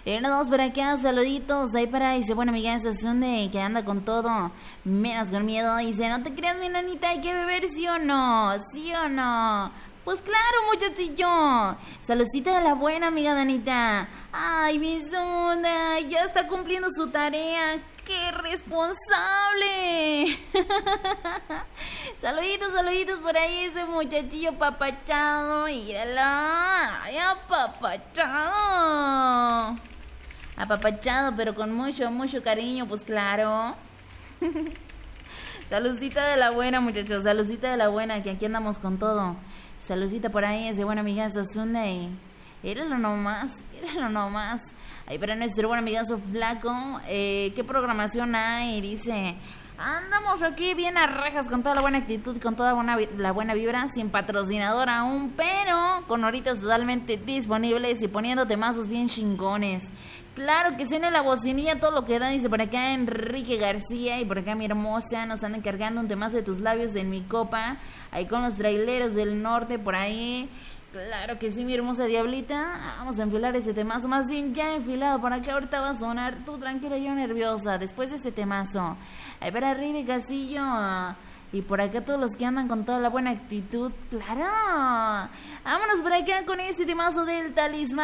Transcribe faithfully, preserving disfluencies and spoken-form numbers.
Y nos vamos por acá, saluditos. Ahí para, dice, bueno, amiga, esa es de que anda con todo, menos con miedo. Dice, no te creas, mi nanita, hay que beber, ¿sí o no? ¿Sí o no? Pues claro, muchachillo. Saludcita de la buena, amiga Danita. Ay, mi zona, ya está cumpliendo su tarea. ¡Qué responsable! Saluditos, saluditos por ahí, ese muchachillo papachado. Míralo. ¡Ay, apapachado! Apapachado, pero con mucho, mucho cariño, pues claro. Saludcita de la buena, muchachos. Saludcita de la buena, que aquí andamos con todo. Saludcita por ahí, ese buen amigazo Sunday. Éralo nomás, éralo nomás. Ahí para nuestro buen amigazo Flaco. Eh, ¿Qué programación hay? Dice, andamos aquí bien a rejas con toda la buena actitud y con toda buena, la buena vibra. Sin patrocinador aún, pero con horitas totalmente disponibles y poniendo temazos bien chingones. Claro que suena la bocinilla, todo lo que da. Dice por acá Enrique García y por acá mi hermosa. Nos andan cargando un temazo de tus labios en mi copa. Ahí con los traileros del norte por ahí. Claro que sí, mi hermosa diablita. Vamos a enfilar ese temazo. Más bien ya enfilado por acá. Ahorita va a sonar. Tú tranquila, yo nerviosa. Después de este temazo. Ahí para Riri Castillo. Y por acá todos los que andan con toda la buena actitud. Claro. Vámonos por acá con ese temazo del talismán.